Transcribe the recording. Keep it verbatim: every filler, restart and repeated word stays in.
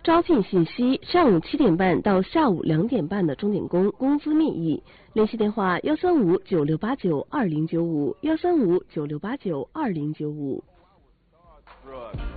招聘信息：上午七点半到下午两点半的钟点工，工资面议。联系电话：幺三五九六八九二零九五，幺三五九六八九二零九五。